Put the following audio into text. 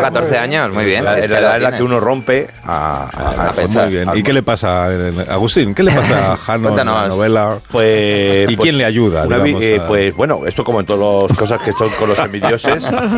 14 años, muy bien. La Es que edad lo en la que tienes. uno rompe a pensar. Muy bien. ¿Y qué le pasa, Agustín? ¿Qué le pasa a Jano en la Cuéntanos. novela? Pues, ¿Y quién le ayuda? una digamos, pues bueno, esto como en todas las cosas que son con los semidioses,